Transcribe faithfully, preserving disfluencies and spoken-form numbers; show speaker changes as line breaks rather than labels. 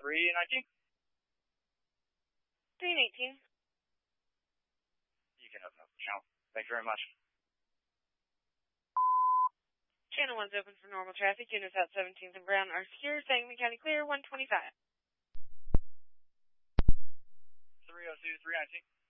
three nineteen.
three nineteen.
You can open up the channel. Thank you very much.
Channel one's open for normal traffic. Units at seventeenth and Brown are secure. Sangamon County clear, one twenty-five.
three oh two, three nineteen.